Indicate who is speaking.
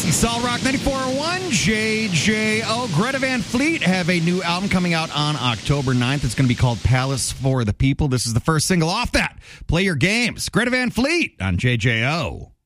Speaker 1: Sol Rock 94.1, JJO. Greta Van Fleet have a new album coming out on October 9th. It's going to be called Palace for the People. This is the first single off that. Play your games. Greta Van Fleet on JJO.